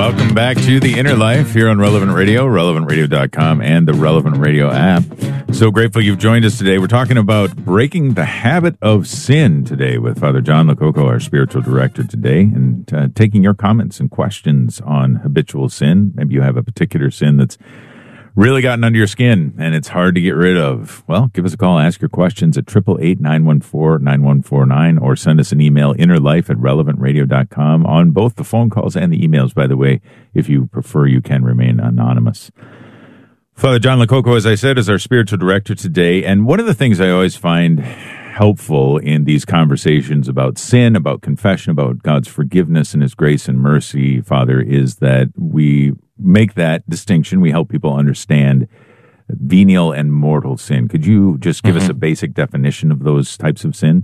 Welcome back to The Inner Life here on Relevant Radio, relevantradio.com, and the Relevant Radio app. So grateful you've joined us today. We're talking about breaking the habit of sin today with Father John Lococo, our spiritual director today, and taking your comments and questions on habitual sin. Maybe you have a particular sin that's really gotten under your skin and it's hard to get rid of. Well, give us a call, ask your questions at 888-914-9149, or send us an email, innerlife@relevantradio.com, on both the phone calls and the emails, by the way. If you prefer, you can remain anonymous. Father John Lococo, as I said, is our spiritual director today, and one of the things I always find helpful in these conversations about sin, about confession, about God's forgiveness and his grace and mercy, Father, is that we make that distinction. We help people understand venial and mortal sin. Could you just give us a basic definition of those types of sin?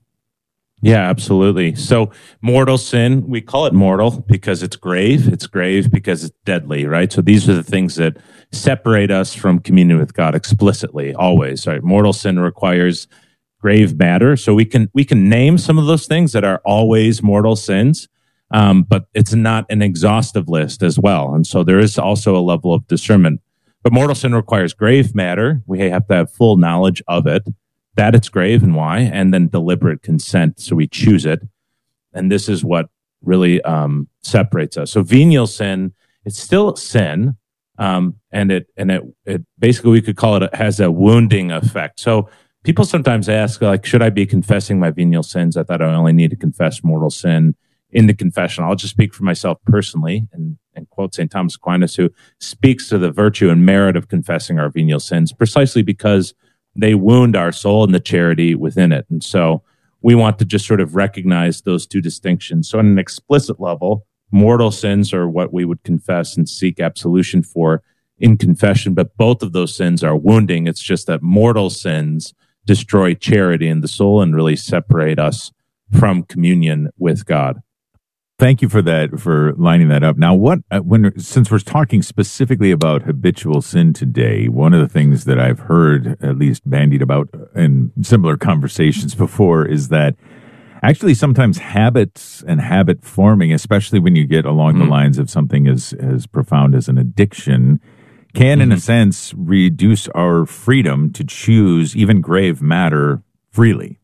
Yeah, absolutely. So mortal sin, we call it mortal because it's grave. It's grave because it's deadly, right? So these are the things that separate us from communion with God explicitly, always, right? Mortal sin requires grave matter. So we can name some of those things that are always mortal sins, but it's not an exhaustive list as well. And so there is also a level of discernment. But mortal sin requires grave matter. We have to have full knowledge of it, that it's grave and why, and then deliberate consent. So we choose it. And this is what really separates us. So venial sin, it's still sin. And it basically, we could call it has a wounding effect. So people sometimes ask, like, should I be confessing my venial sins? I thought I only need to confess mortal sin in the confession. I'll just speak for myself personally and quote St. Thomas Aquinas, who speaks to the virtue and merit of confessing our venial sins precisely because they wound our soul and the charity within it. And so we want to just sort of recognize those two distinctions. So on an explicit level, mortal sins are what we would confess and seek absolution for in confession, but both of those sins are wounding. It's just that mortal sins destroy charity in the soul and really separate us from communion with God. Thank you for that, for lining that up. Now, since we're talking specifically about habitual sin today, one of the things that I've heard, at least bandied about in similar conversations before, is that actually sometimes habits and habit forming, especially when you get along the lines of something as profound as an addiction, can, in a sense, reduce our freedom to choose even grave matter freely.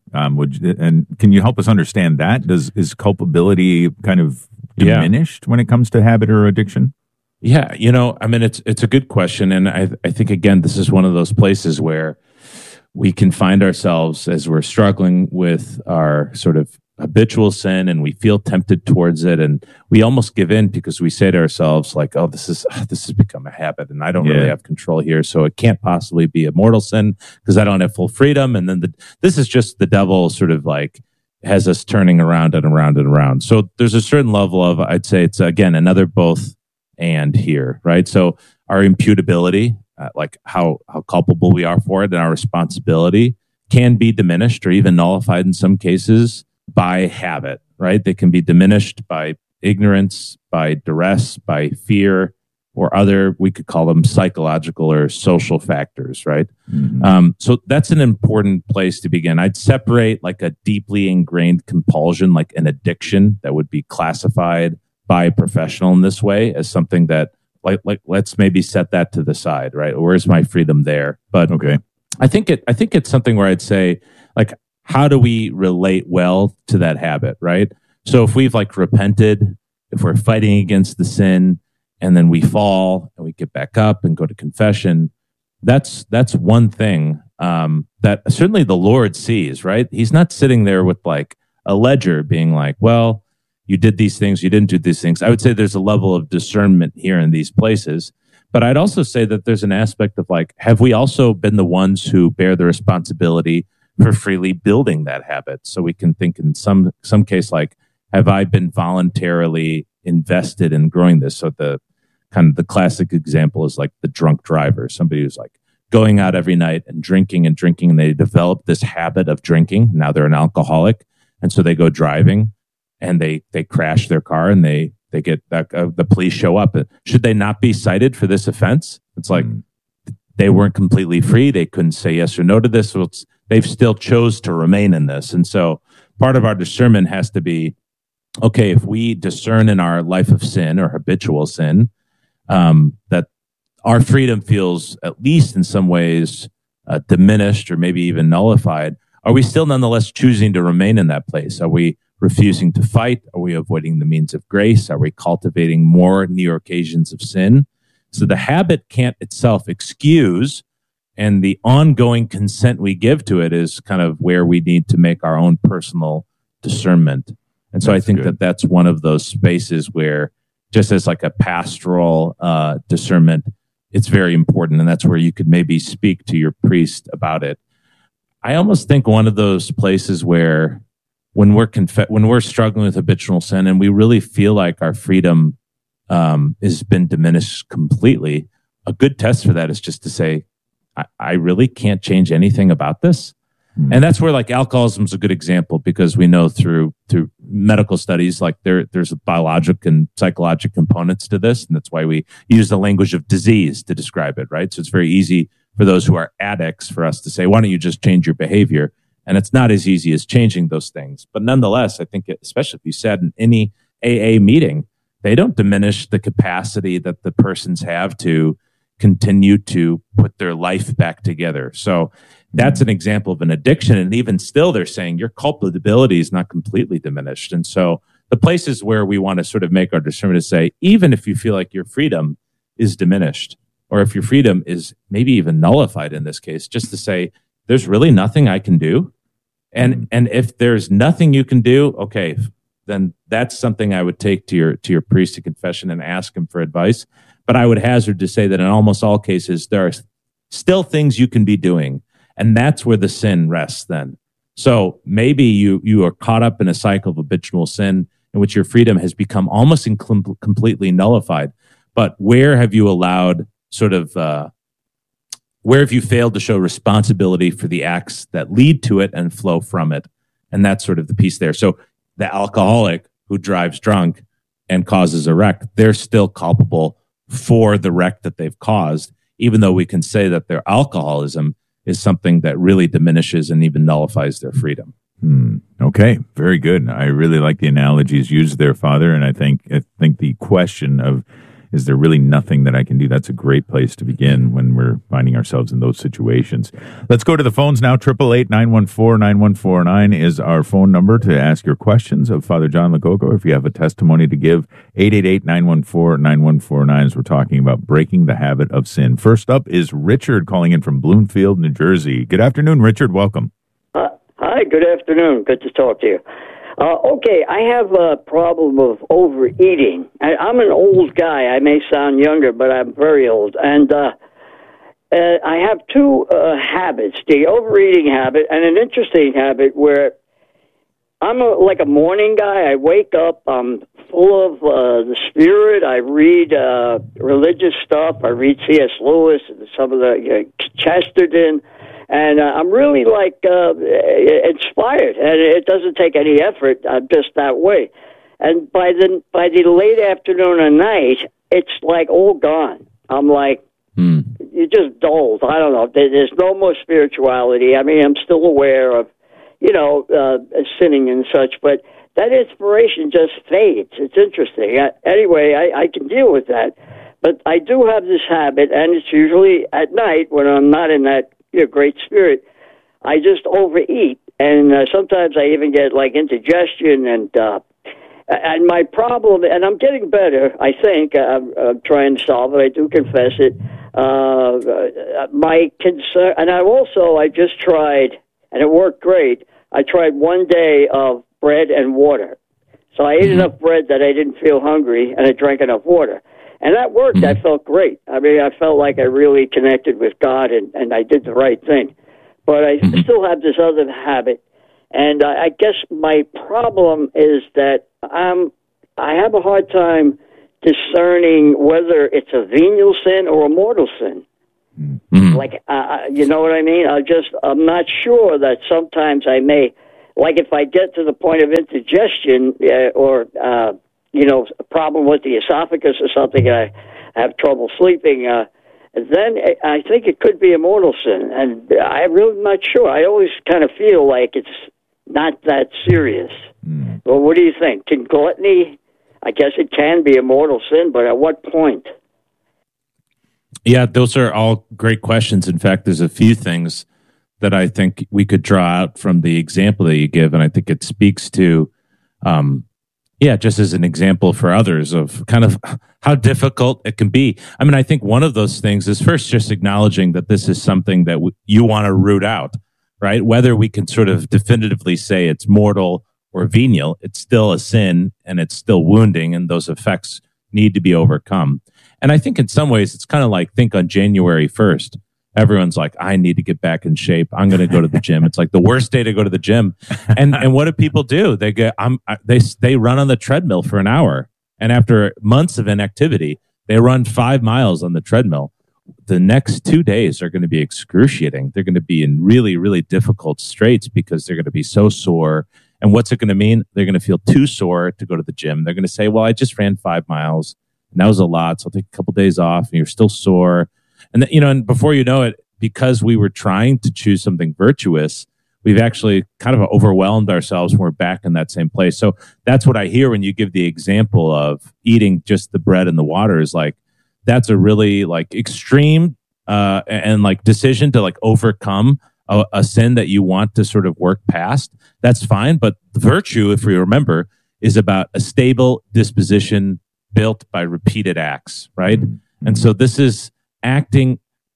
And can you help us understand that? Is culpability kind of diminished when it comes to habit or addiction? Yeah, it's a good question. And I think, again, this is one of those places where we can find ourselves as we're struggling with our sort of habitual sin and we feel tempted towards it, and we almost give in because we say to ourselves, like, oh, this has become a habit and I don't really have control here, so it can't possibly be a mortal sin because I don't have full freedom. And then this is just the devil sort of like has us turning around and around and around. So there's a certain level of, I'd say it's, again, another both and here, right? So our imputability, like how culpable we are for it, and our responsibility can be diminished or even nullified in some cases by habit, right? They can be diminished by ignorance, by duress, by fear, or other, we could call them psychological or social factors, right? So that's an important place to begin. I'd separate like a deeply ingrained compulsion, like an addiction that would be classified by a professional in this way as something that, like let's maybe set that to the side, right? Where's my freedom there? But okay, I think it's something where I'd say, like, how do we relate well to that habit, right? So if we've like repented, if we're fighting against the sin, and then we fall and we get back up and go to confession, that's one thing that certainly the Lord sees, right? He's not sitting there with like a ledger being like, well, you did these things, you didn't do these things. I would say there's a level of discernment here in these places. But I'd also say that there's an aspect of like, have we also been the ones who bear the responsibility for freely building that habit? So we can think in some case, like, have I been voluntarily invested in growing this? So the classic example is like the drunk driver, somebody who's like going out every night and drinking, and they develop this habit of drinking. Now they're an alcoholic. And so they go driving and they crash their car and they get that, the police show up. Should they not be cited for this offense? It's like they weren't completely free. They couldn't say yes or no to this. So they've still chose to remain in this. And so part of our discernment has to be, okay, if we discern in our life of sin or habitual sin, that our freedom feels, at least in some ways, diminished or maybe even nullified, are we still nonetheless choosing to remain in that place? Are we refusing to fight? Are we avoiding the means of grace? Are we cultivating more near occasions of sin? So the habit can't itself excuse, and the ongoing consent we give to it is kind of where we need to make our own personal discernment. And so I think that that's one of those spaces where, just as like a pastoral discernment, it's very important. And that's where you could maybe speak to your priest about it. I almost think one of those places where when we're struggling with habitual sin and we really feel like our freedom has been diminished completely, a good test for that is just to say, I really can't change anything about this. And that's where like alcoholism is a good example, because we know through medical studies, like there's biologic and psychological components to this. And that's why we use the language of disease to describe it, right? So it's very easy for those who are addicts for us to say, why don't you just change your behavior? And it's not as easy as changing those things. But nonetheless, I think, especially if you said in any AA meeting, they don't diminish the capacity that the persons have to continue to put their life back together. So that's an example of an addiction. And even still, they're saying your culpability is not completely diminished. And so the places where we want to sort of make our discernment is say, even if you feel like your freedom is diminished, or if your freedom is maybe even nullified in this case, just to say, there's really nothing I can do. And if there's nothing you can do, okay, then that's something I would take to your priest to confession and ask him for advice. But I would hazard to say that in almost all cases, there are still things you can be doing. And that's where the sin rests then. So maybe you are caught up in a cycle of habitual sin in which your freedom has become almost completely nullified. But where have you allowed where have you failed to show responsibility for the acts that lead to it and flow from it? And that's sort of the piece there. So the alcoholic who drives drunk and causes a wreck, they're still culpable for the wreck that they've caused, even though we can say that their alcoholism is something that really diminishes and even nullifies their freedom. Okay, very good. I really like the analogies used there, Father, and I think the question of, is there really nothing that I can do? That's a great place to begin when we're finding ourselves in those situations. Let's go to the phones now. 888-914-9149 is our phone number to ask your questions of Father John Lococo. If you have a testimony to give, 888-914-9149 as we're talking about breaking the habit of sin. First up is Richard calling in from Bloomfield, New Jersey. Good afternoon, Richard. Welcome. Hi, good afternoon. Good to talk to you. Okay, I have a problem of overeating. I'm an old guy. I may sound younger, but I'm very old. And I have two habits, the overeating habit and an interesting habit where I'm like a morning guy. I wake up, I'm full of the Spirit. I read religious stuff. I read C.S. Lewis and some of the Chesterton. And I'm really inspired, and it doesn't take any effort. I'm just that way. And by the late afternoon or night, it's like all gone. I'm like, you're just dulled. I don't know. There's no more spirituality. I mean, I'm still aware of, sinning and such, but that inspiration just fades. It's interesting. Anyway, I can deal with that. But I do have this habit, and it's usually at night when I'm not in that great spirit. I just overeat, and sometimes I even get like indigestion, and my problem, and I'm getting better. I think I'm trying to solve it. I do confess it. My concern, and I just tried, and it worked great. I tried one day of bread and water, so I ate enough bread that I didn't feel hungry, and I drank enough water. And that worked. I felt great. I mean, I felt like I really connected with God, and I did the right thing. But I still have this other habit. And I guess my problem is that I have a hard time discerning whether it's a venial sin or a mortal sin. Like, you know what I mean? I'm not sure that sometimes I may, like if I get to the point of indigestion or a problem with the esophagus or something, I have trouble sleeping, then I think it could be a mortal sin. And I'm really not sure. I always kind of feel like it's not that serious. Well, what do you think? Can gluttony, I guess it can be a mortal sin, but at what point? Yeah, those are all great questions. In fact, there's a few things that I think we could draw out from the example that you give, and I think it speaks to, just as an example for others of kind of how difficult it can be. I mean, I think one of those things is first just acknowledging that this is something that you want to root out, right? Whether we can sort of definitively say it's mortal or venial, it's still a sin and it's still wounding, and those effects need to be overcome. And I think in some ways it's kind of like, think on January 1st, everyone's like, I need to get back in shape. I'm going to go to the gym. It's like the worst day to go to the gym. And what do people do? They run on the treadmill for an hour. And after months of inactivity, they run 5 miles on the treadmill. The next 2 days are going to be excruciating. They're going to be in really, really difficult straits because they're going to be so sore. And what's it going to mean? They're going to feel too sore to go to the gym. They're going to say, well, I just ran 5 miles. And that was a lot. So I'll take a couple days off, and you're still sore. And and before you know it, because we were trying to choose something virtuous, we've actually kind of overwhelmed ourselves when we're back in that same place. So that's what I hear when you give the example of eating just the bread and the water, is like, that's a really like extreme and like decision to like overcome a sin that you want to sort of work past. That's fine. But the virtue, if we remember, is about a stable disposition built by repeated acts, right? And so this is acting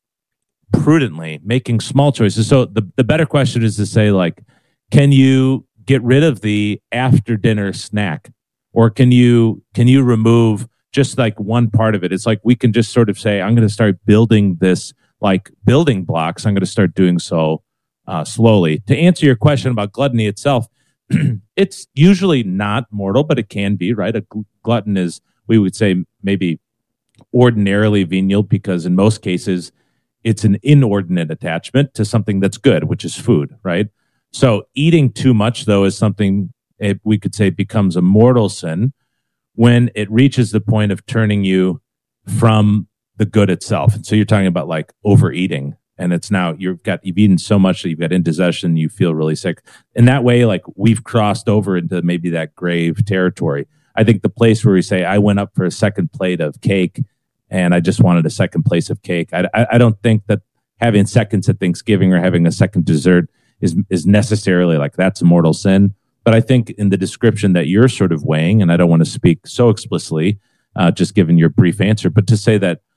prudently, making small choices. So the better question is to say, like, can you get rid of the after dinner snack, or can you remove just like one part of it? It's like we can just sort of say, I'm going to start building this, like building blocks. I'm going to start doing so slowly. To answer your question about gluttony itself, it's usually not mortal, but it can be, right? A glutton is, we would say, maybe ordinarily venial, because in most cases it's an inordinate attachment to something that's good, which is food, right? So eating too much, though, is something we could say becomes a mortal sin when it reaches the point of turning you from the good itself. And so you're talking about like overeating, and it's now you've eaten so much that you've got indigestion, you feel really sick. In that way, like, we've crossed over into maybe that grave territory. I think the place where we say, I went up for a second plate of cake and I just wanted a second place of cake. I don't think that having seconds at Thanksgiving or having a second dessert is necessarily like that's a mortal sin. But I think in the description that you're sort of weighing, and I don't want to speak so explicitly, just given your brief answer, but to say that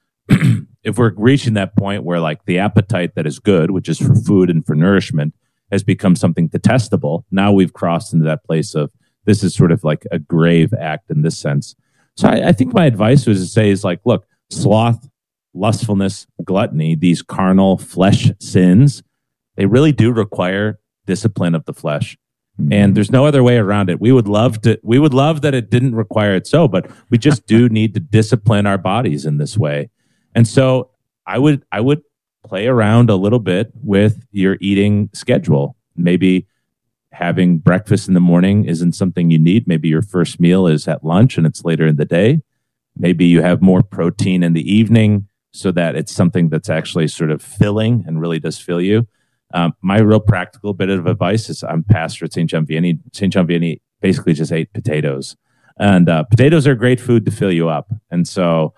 if we're reaching that point where like the appetite that is good, which is for food and for nourishment, has become something detestable, now we've crossed into that place of this is sort of like a grave act in this sense. So I think my advice was to say is like, look, sloth, lustfulness, gluttony, these carnal flesh sins, they really do require discipline of the flesh. And there's no other way around it. We would love that it didn't require it so, but we just do need to discipline our bodies in this way. And so I would play around a little bit with your eating schedule. Maybe having breakfast in the morning isn't something you need. Maybe your first meal is at lunch and it's later in the day. Maybe you have more protein in the evening so that it's something that's actually sort of filling and really does fill you. My real practical bit of advice is I'm pastor at St. John Vianney. St. John Vianney basically just ate potatoes. And potatoes are great food to fill you up. And so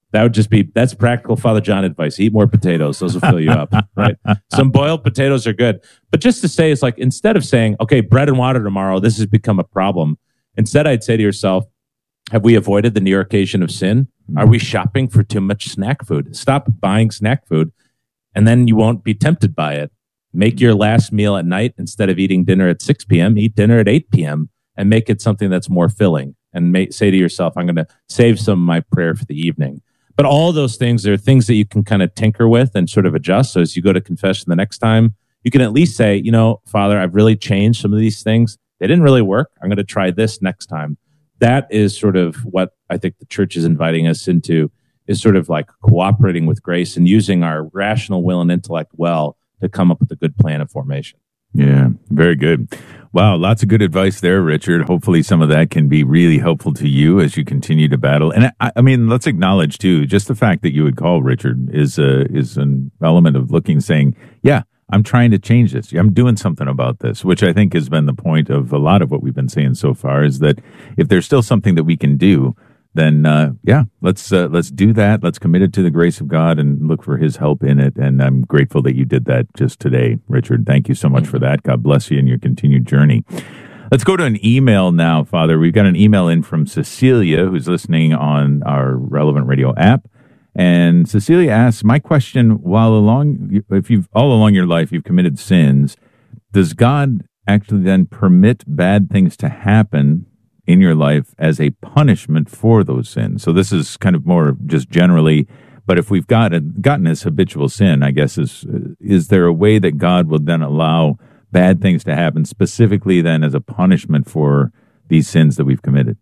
that's practical Father John advice. Eat more potatoes. Those will fill you up, right? Some boiled potatoes are good. But just to say, it's like, instead of saying, okay, bread and water tomorrow, this has become a problem. Instead, I'd say to yourself, have we avoided the near occasion of sin? Are we shopping for too much snack food? Stop buying snack food, and then you won't be tempted by it. Make your last meal at night, instead of eating dinner at 6 p.m., eat dinner at 8 p.m. and make it something that's more filling. And say to yourself, I'm going to save some of my prayer for the evening. But all those things are things that you can kind of tinker with and sort of adjust. So as you go to confession the next time, you can at least say, Father, I've really changed some of these things. They didn't really work. I'm going to try this next time. That is sort of what I think the church is inviting us into, is sort of like cooperating with grace and using our rational will and intellect well to come up with a good plan of formation. Yeah, very good. Wow, lots of good advice there, Richard. Hopefully some of that can be really helpful to you as you continue to battle. And I mean, let's acknowledge too, just the fact that you would call Richard is an element of saying, yeah, I'm trying to change this. I'm doing something about this, which I think has been the point of a lot of what we've been saying so far, is that if there's still something that we can do, then let's do that. Let's commit it to the grace of God and look for his help in it. And I'm grateful that you did that just today, Richard. Thank you so much for that. God bless you in your continued journey. Let's go to an email now, Father. We've got an email in from Cecilia, who's listening on our Relevant Radio app. And Cecilia asks, my question, all along your life you've committed sins, does God actually then permit bad things to happen in your life as a punishment for those sins? So this is kind of more just generally, but if we've gotten this habitual sin, I guess, is there a way that God will then allow bad things to happen specifically then as a punishment for these sins that we've committed?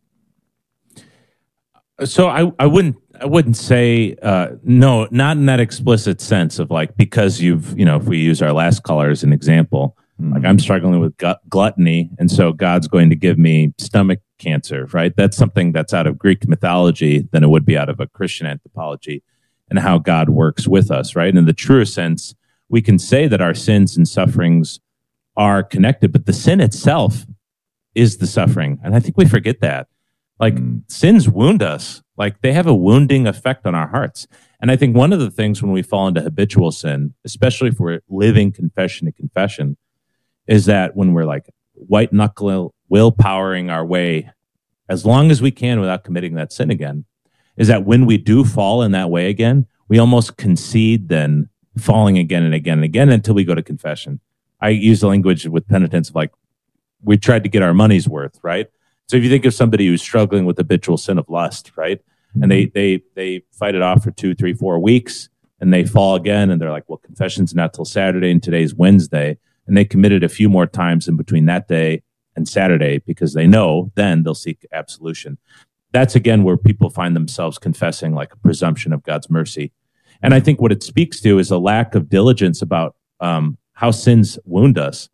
So I wouldn't say no, not in that explicit sense of like, because if we use our last caller as an example, like I'm struggling with gluttony, and so God's going to give me stomach cancer, right? That's something that's out of Greek mythology than it would be out of a Christian anthropology, and how God works with us, right? In the truest sense, we can say that our sins and sufferings are connected, but the sin itself is the suffering. And I think we forget that. Like sins wound us, like they have a wounding effect on our hearts. And I think one of the things when we fall into habitual sin, especially if we're living confession to confession, is that when we're like white knuckle willpowering our way as long as we can without committing that sin again, is that when we do fall in that way again, we almost concede then falling again and again and again until we go to confession. I use the language with penitence of like, we tried to get our money's worth, right? So if you think of somebody who's struggling with habitual sin of lust, right? And they fight it off for 2, 3, 4 weeks, and they fall again, and they're like, well, confession's not till Saturday, and today's Wednesday. And they committed a few more times in between that day and Saturday because they know then they'll seek absolution. That's, again, where people find themselves confessing like a presumption of God's mercy. And I think what it speaks to is a lack of diligence about how sins wound us.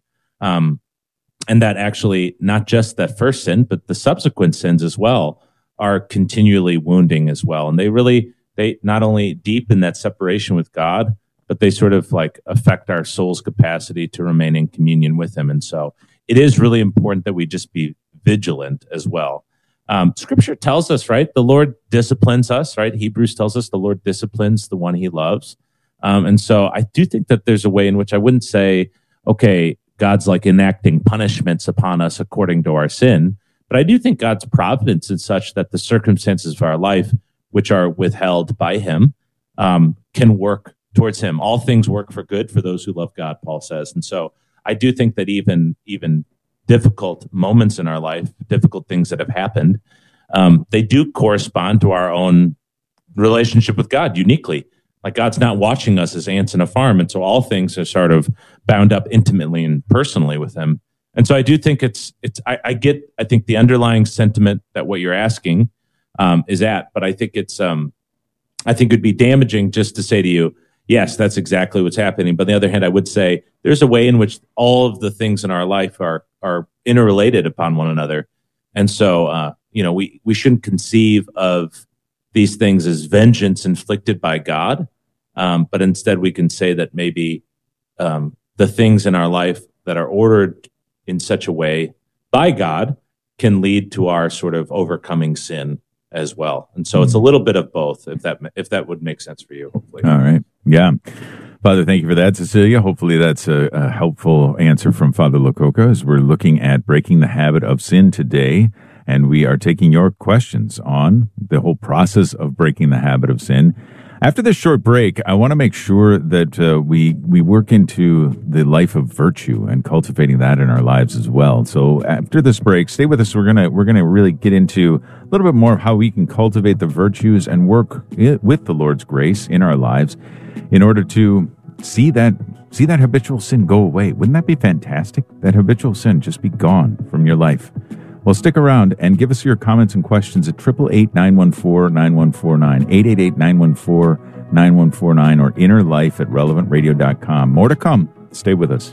And that actually not just that first sin, but the subsequent sins as well are continually wounding as well. And they not only deepen that separation with God, but they sort of like affect our soul's capacity to remain in communion with him. And so it is really important that we just be vigilant as well. Scripture tells us, right? The Lord disciplines us, right? Hebrews tells us the Lord disciplines the one he loves. And so I do think that there's a way in which I wouldn't say, okay, God's like enacting punishments upon us according to our sin. But I do think God's providence is such that the circumstances of our life, which are withheld by him, can work towards him. All things work for good for those who love God, Paul says. And so I do think that even difficult moments in our life, difficult things that have happened, they do correspond to our own relationship with God uniquely. Like God's not watching us as ants in a farm. And so all things are sort of bound up intimately and personally with him. And so I do think I think the underlying sentiment that what you're asking is at, but I think I think it'd be damaging just to say to you, yes, that's exactly what's happening. But on the other hand, I would say there's a way in which all of the things in our life are interrelated upon one another. And so, we shouldn't conceive of these things as vengeance inflicted by God, but instead we can say that maybe the things in our life that are ordered in such a way by God can lead to our sort of overcoming sin as well. And so it's a little bit of both, if that would make sense for you, hopefully. All right. Yeah. Father, thank you for that, Cecilia. Hopefully that's a helpful answer from Father Lococa as we're looking at breaking the habit of sin today. And we are taking your questions on the whole process of breaking the habit of sin. After this short break, I want to make sure that we work into the life of virtue and cultivating that in our lives as well. So after this break, stay with us. We're gonna really get into a little bit more of how we can cultivate the virtues and work with the Lord's grace in our lives in order to see that habitual sin go away. Wouldn't that be fantastic? That habitual sin just be gone from your life. Well, stick around and give us your comments and questions at 888-914-9149, 888-914-9149, or innerlife@relevantradio.com. More to come. Stay with us.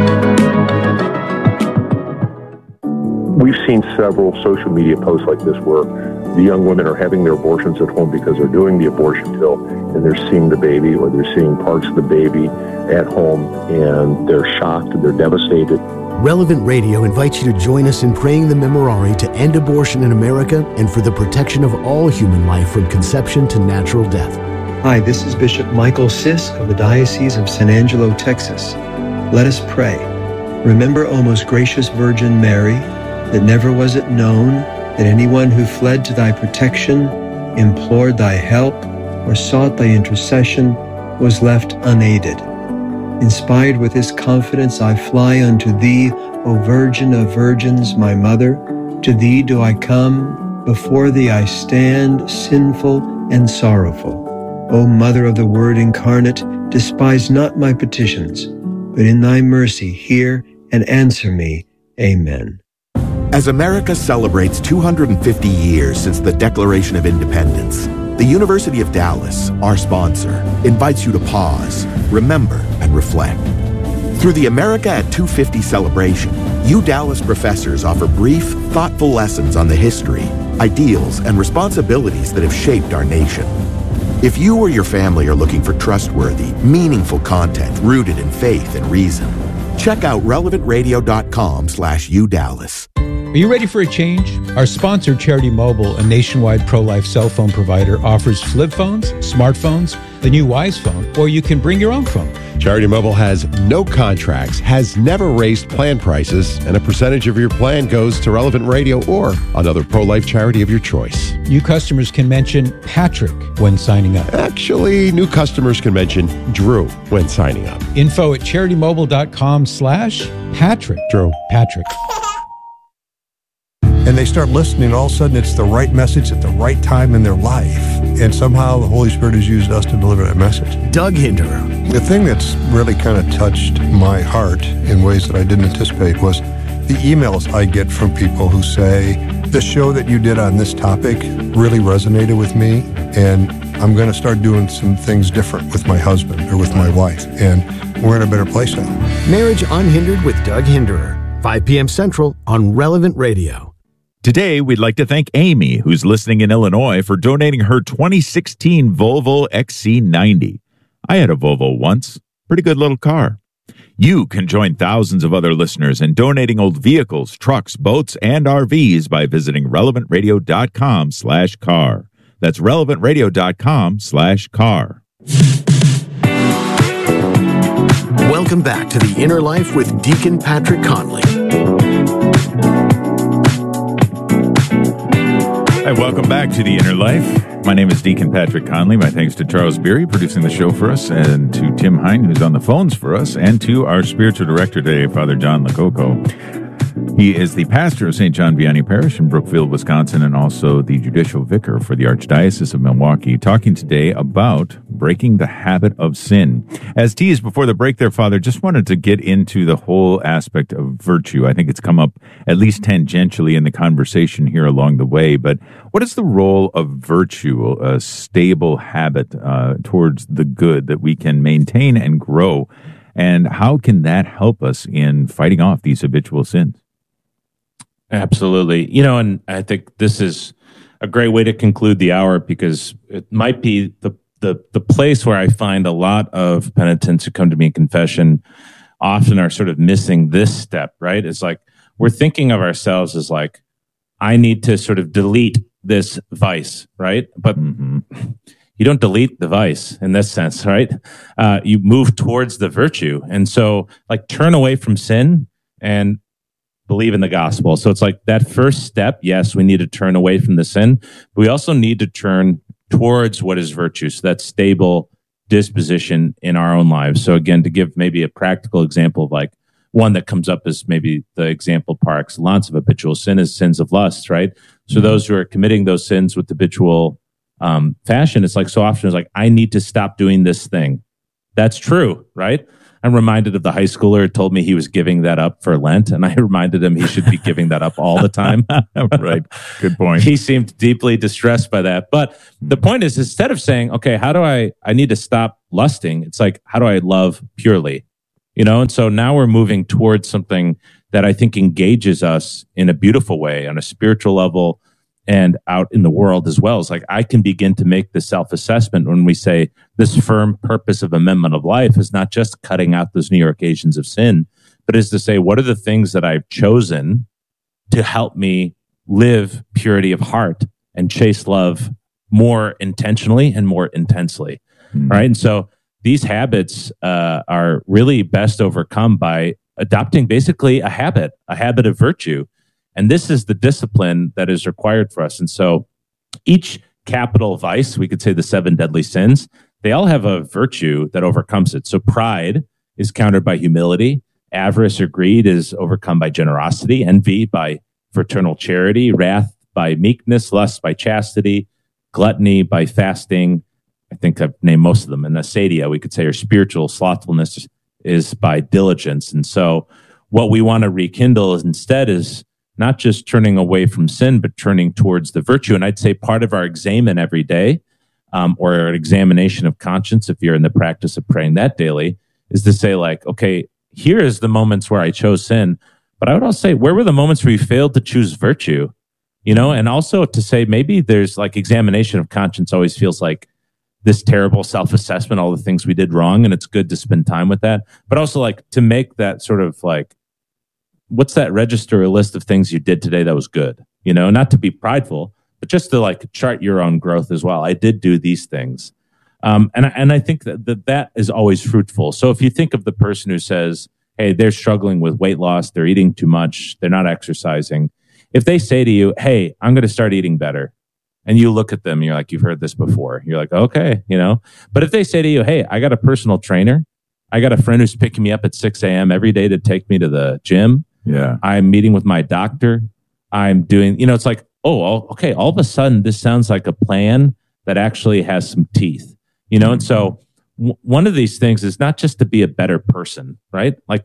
We've seen several social media posts like this where the young women are having their abortions at home because they're doing the abortion pill and they're seeing the baby, or they're seeing parts of the baby at home, and they're shocked, they're devastated. Relevant Radio invites you to join us in praying the Memorare to end abortion in America and for the protection of all human life from conception to natural death. Hi, this is Bishop Michael Sisk of the Diocese of San Angelo, Texas. Let us pray. Remember, O most gracious Virgin Mary, that never was it known that anyone who fled to thy protection, implored thy help, or sought thy intercession was left unaided. Inspired with this confidence, I fly unto thee, O Virgin of Virgins, my Mother. To thee do I come, before thee I stand, sinful and sorrowful. O Mother of the Word incarnate, despise not my petitions, but in thy mercy hear and answer me. Amen. As America celebrates 250 years since the Declaration of Independence, the University of Dallas, our sponsor, invites you to pause, remember, and reflect. Through the America at 250 celebration, UDallas professors offer brief, thoughtful lessons on the history, ideals, and responsibilities that have shaped our nation. If you or your family are looking for trustworthy, meaningful content rooted in faith and reason, check out relevantradio.com/UDallas. Are you ready for a change? Our sponsor, Charity Mobile, a nationwide pro-life cell phone provider, offers flip phones, smartphones, the new Wise phone, or you can bring your own phone. Charity Mobile has no contracts, has never raised plan prices, and a percentage of your plan goes to Relevant Radio or another pro-life charity of your choice. New customers can mention Patrick when signing up. Actually, new customers can mention Drew when signing up. Info at CharityMobile.com/Patrick. Drew. Patrick. And they start listening, all of a sudden it's the right message at the right time in their life. And somehow the Holy Spirit has used us to deliver that message. Doug Hinderer. The thing that's really kind of touched my heart in ways that I didn't anticipate was the emails I get from people who say, the show that you did on this topic really resonated with me, and I'm going to start doing some things different with my husband or with my wife, and we're in a better place now. Marriage Unhindered with Doug Hinderer, 5 p.m. Central on Relevant Radio. Today, we'd like to thank Amy, who's listening in Illinois, for donating her 2016 Volvo XC90. I had a Volvo once. Pretty good little car. You can join thousands of other listeners in donating old vehicles, trucks, boats, and RVs by visiting relevantradio.com/car. That's relevantradio.com/car. Welcome back to The Inner Life with Deacon Patrick Conley. Hi, welcome back to The Inner Life. My name is Deacon Patrick Conley. My thanks to Charles Beery producing the show for us, and to Tim Hine, who's on the phones for us, and to our spiritual director today, Father John Lococo. He is the pastor of St. John Vianney Parish in Brookfield, Wisconsin, and also the judicial vicar for the Archdiocese of Milwaukee, talking today about breaking the habit of sin. As teased before the break there, Father, just wanted to get into the whole aspect of virtue. I think it's come up at least tangentially in the conversation here along the way, but what is the role of virtue, a stable habit towards the good that we can maintain and grow, and how can that help us in fighting off these habitual sins? Absolutely. You know, and I think this is a great way to conclude the hour, because it might be the place where I find a lot of penitents who come to me in confession often are sort of missing this step, right? It's like we're thinking of ourselves as like, I need to sort of delete this vice, right? But you don't delete the vice in this sense, right? You move towards the virtue. And so like turn away from sin and believe in the gospel. So it's like that first step. Yes, we need to turn away from the sin, but we also need to turn towards what is virtue. So that stable disposition in our own lives. So again, to give maybe a practical example of like one that comes up as maybe the example par excellence of habitual sin is sins of lust, right? So those who are committing those sins with habitual fashion, it's like so often it's like, I need to stop doing this thing. That's true, right? I'm reminded of the high schooler who told me he was giving that up for Lent, and I reminded him he should be giving that up all the time. Right. Good point. He seemed deeply distressed by that. But the point is, instead of saying, okay, how do I need to stop lusting? It's like, how do I love purely? You know, and so now we're moving towards something that I think engages us in a beautiful way on a spiritual level, and out in the world as well. It's like I can begin to make the self-assessment when we say this firm purpose of amendment of life is not just cutting out those New occasions of sin, but is to say, what are the things that I've chosen to help me live purity of heart and chase love more intentionally and more intensely, right? And so these habits are really best overcome by adopting basically a habit of virtue. And this is the discipline that is required for us. And so each capital vice, we could say the 7 deadly sins, they all have a virtue that overcomes it. So pride is countered by humility. Avarice or greed is overcome by generosity. Envy by fraternal charity. Wrath by meekness. Lust by chastity. Gluttony by fasting. I think I've named most of them. And acedia, we could say, or spiritual slothfulness is by diligence. And so what we want to rekindle instead is not just turning away from sin, but turning towards the virtue. And I'd say part of our examen every day, or an examination of conscience, if you're in the practice of praying that daily, is to say like, okay, here is the moments where I chose sin. But I would also say, where were the moments where you failed to choose virtue? You know, and also to say maybe there's like examination of conscience always feels like this terrible self-assessment, all the things we did wrong. And it's good to spend time with that. But also like to make that sort of like, what's that register or list of things you did today that was good? You know, not to be prideful, but just to like chart your own growth as well. I did do these things. And I think that is always fruitful. So if you think of the person who says, hey, they're struggling with weight loss, they're eating too much, they're not exercising. If they say to you, hey, I'm going to start eating better, and you look at them and you're like, you've heard this before. You're like, okay, you know. But if they say to you, hey, I got a personal trainer, I got a friend who's picking me up at 6 a.m. every day to take me to the gym. Yeah. I'm meeting with my doctor. I'm doing, you know, it's like, oh, okay, all of a sudden this sounds like a plan that actually has some teeth, you know? And so one of these things is not just to be a better person, right? Like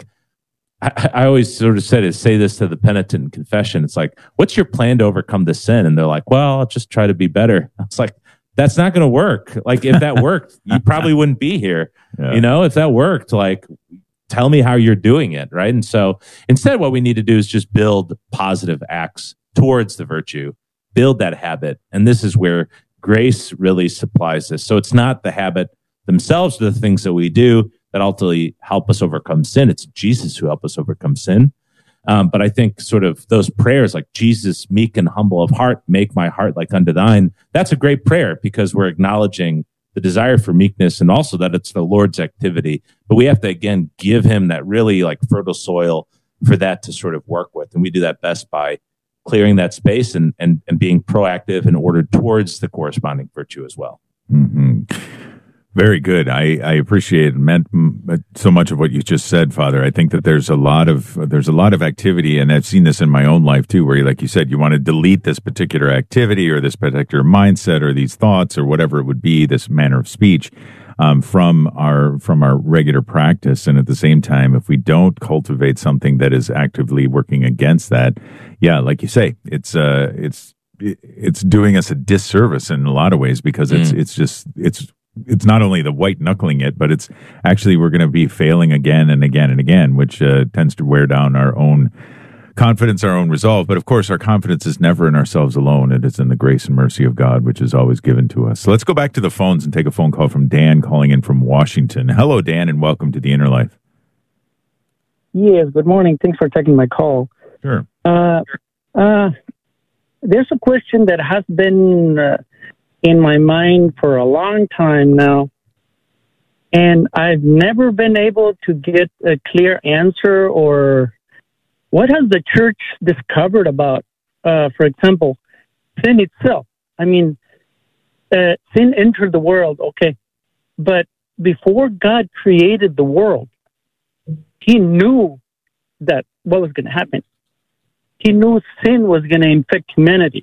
I always sort of say this to the penitent in confession. It's like, what's your plan to overcome the sin? And they're like, well, I'll just try to be better. It's like, that's not going to work. Like if that worked, you probably wouldn't be here. Yeah. You know, if that worked, like, tell me how you're doing it, right? And so instead, what we need to do is just build positive acts towards the virtue, build that habit. And this is where grace really supplies this. So it's not the habit themselves, the things that we do that ultimately help us overcome sin. It's Jesus who helps us overcome sin. But I think sort of those prayers like, Jesus, meek and humble of heart, make my heart like unto thine. That's a great prayer because we're acknowledging the desire for meekness and also that it's the Lord's activity. But we have to, again, give him that really like fertile soil for that to sort of work with. And we do that best by clearing that space and being proactive and ordered towards the corresponding virtue as well. Mm-hmm. Very good. I appreciate so much of what you just said, Father. I think that there's a lot of activity, and I've seen this in my own life too, where, like you said, you want to delete this particular activity or this particular mindset or these thoughts or whatever it would be, this manner of speech, from our regular practice. And at the same time, if we don't cultivate something that is actively working against that, yeah, like you say, it's doing us a disservice in a lot of ways because it's not only the white knuckling it, but it's actually we're going to be failing again and again and again, which tends to wear down our own confidence, our own resolve. But of course, our confidence is never in ourselves alone. It is in the grace and mercy of God, which is always given to us. So let's go back to the phones and take a phone call from Dan calling in from Washington. Hello, Dan, and welcome to The Inner Life. Yes, good morning. Thanks for taking my call. Sure. There's a question that has been in my mind for a long time now, and I've never been able to get a clear answer. Or what has the church discovered about, for example, sin itself? I mean, sin entered the world, okay, but before God created the world, he knew that what was going to happen. He knew sin was going to infect humanity.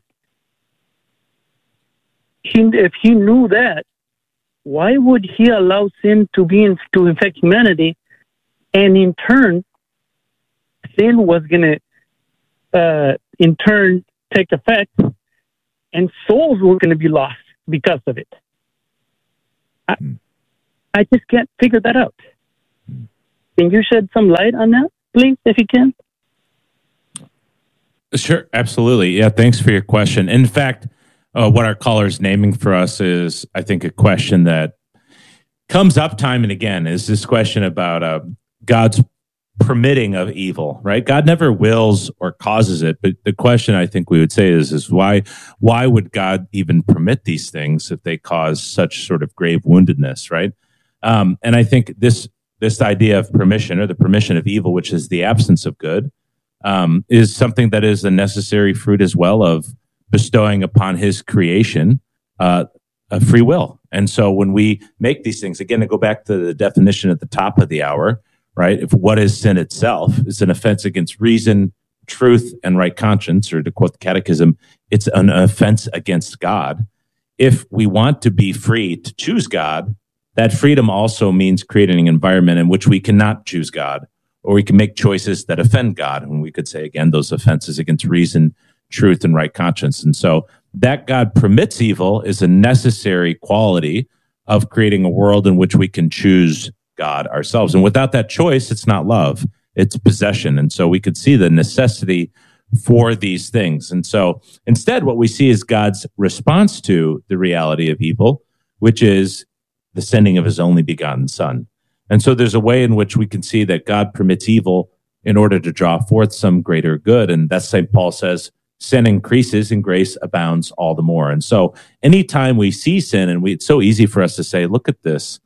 If he knew that, why would he allow sin to infect humanity? And in turn, sin was going to, in turn, take effect, and souls were going to be lost because of it. I just can't figure that out. Can you shed some light on that, please, if you can? Sure, absolutely. Yeah, thanks for your question. In fact, what our caller's naming for us is, I think, a question that comes up time and again, is this question about God's permitting of evil, right? God never wills or causes it, but the question I think we would say is why would God even permit these things if they cause such sort of grave woundedness, right? And I think this idea of permission, or the permission of evil, which is the absence of good, is something that is a necessary fruit as well of bestowing upon his creation a free will. And so when we make these things, again, to go back to the definition at the top of the hour, right? If what is sin itself is an offense against reason, truth, and right conscience, or to quote the Catechism, it's an offense against God. If we want to be free to choose God, that freedom also means creating an environment in which we cannot choose God, or we can make choices that offend God. And we could say, again, those offenses against reason, truth, and right conscience. And so that God permits evil is a necessary quality of creating a world in which we can choose God ourselves. And without that choice, it's not love, it's possession. And so we could see the necessity for these things. And so instead, what we see is God's response to the reality of evil, which is the sending of his only begotten Son. And so there's a way in which we can see that God permits evil in order to draw forth some greater good. And that's St. Paul says, sin increases and grace abounds all the more. And so anytime we see sin, and it's so easy for us to say, look at this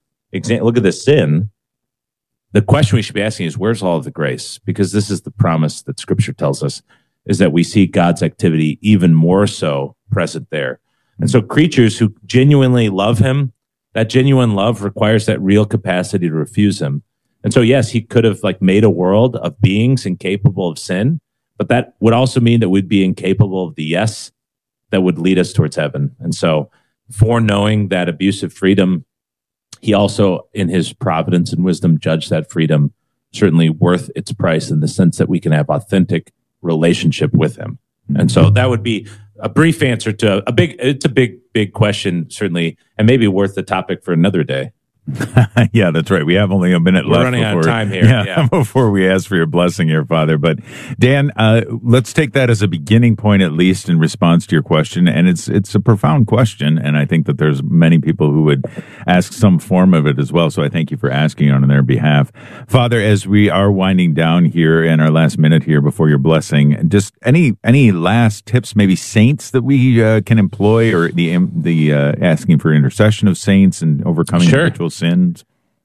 sin, the question we should be asking is, where's all of the grace? Because this is the promise that Scripture tells us, is that we see God's activity even more so present there. And so creatures who genuinely love him, that genuine love requires that real capacity to refuse him. And so, yes, he could have made a world of beings incapable of sin, but that would also mean that we'd be incapable of the yes that would lead us towards heaven. And so, foreknowing that abusive freedom, he also, in his providence and wisdom, judged that freedom certainly worth its price, in the sense that we can have authentic relationship with him. And so that would be a brief answer to it's a big question, certainly, and maybe worth the topic for another day. Yeah, that's right. We have only a minute left. We're running out of time here. Yeah, before we ask for your blessing here, Father. But Dan, let's take that as a beginning point, at least, in response to your question. And it's a profound question, and I think that there's many people who would ask some form of it as well. So I thank you for asking on their behalf. Father, as we are winding down here in our last minute here before your blessing, just any last tips, maybe saints that we can employ, or the asking for intercession of saints and overcoming habitual sins?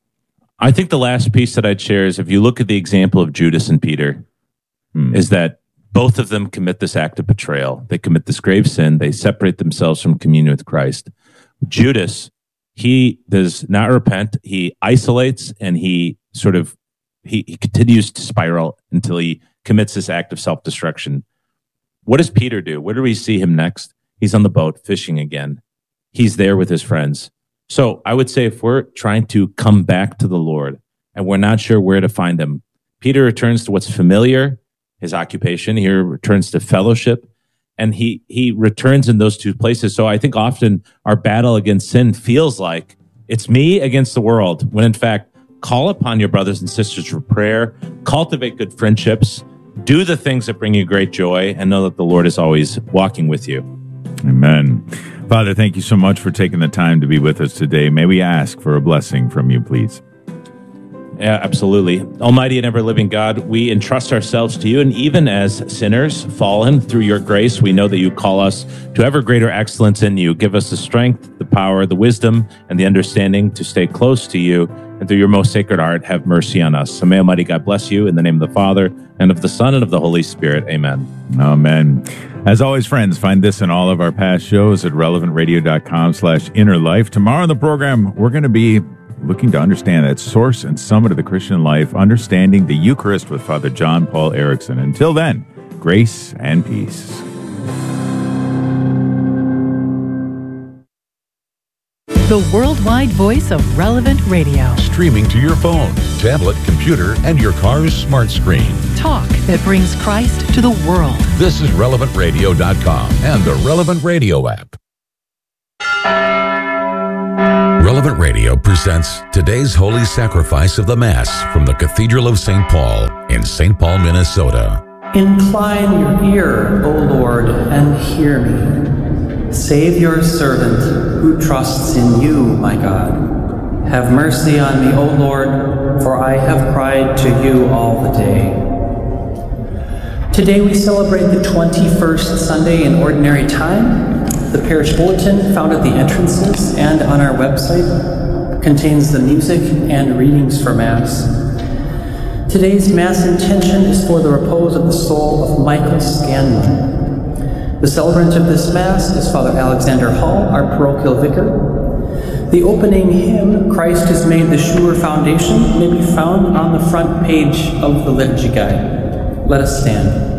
I think the last piece that I'd share is, if you look at the example of Judas and Peter, is that both of them commit this act of betrayal. They commit this grave sin. They separate themselves from communion with Christ. Judas, he does not repent. He isolates, and he continues to spiral until he commits this act of self-destruction. What does Peter do? Where do we see him next? He's on the boat fishing again. He's there with his friends. So I would say, if we're trying to come back to the Lord and we're not sure where to find him, Peter returns to what's familiar, his occupation. He returns to fellowship, and he returns in those two places. So I think often our battle against sin feels like it's me against the world, when in fact, call upon your brothers and sisters for prayer, cultivate good friendships, do the things that bring you great joy, and know that the Lord is always walking with you. Amen. Father, thank you so much for taking the time to be with us today. May we ask for a blessing from you, please? Yeah, absolutely. Almighty and ever-living God, we entrust ourselves to you, and even as sinners fallen through your grace, we know that you call us to ever greater excellence in you. Give us the strength, the power, the wisdom, and the understanding to stay close to you, and through your most sacred heart, have mercy on us. So may Almighty God bless you, in the name of the Father, and of the Son, and of the Holy Spirit. Amen. Amen. As always, friends, find this and all of our past shows at relevantradio.com/innerlife. Tomorrow on the program, we're going to be looking to understand that source and summit of the Christian life, understanding the Eucharist with Father John Paul Erickson. Until then, grace and peace. The worldwide voice of Relevant Radio. Streaming to your phone, tablet, computer, and your car's smart screen. Talk that brings Christ to the world. This is relevantradio.com and the Relevant Radio app. Relevant Radio presents today's Holy Sacrifice of the Mass from the Cathedral of St. Paul in St. Paul, Minnesota. Incline your ear, O Lord, and hear me. Save your servant who trusts in you, my God. Have mercy on me, O Lord, for I have cried to you all the day. Today we celebrate the 21st Sunday in Ordinary Time. The parish bulletin found at the entrances and on our website contains the music and readings for Mass. Today's Mass intention is for the repose of the soul of Michael Scanlon. The celebrant of this Mass is Father Alexander Hall, our parochial vicar. The opening hymn, Christ has Made the Sure Foundation, may be found on the front page of the Liturgy Guide. Let us stand.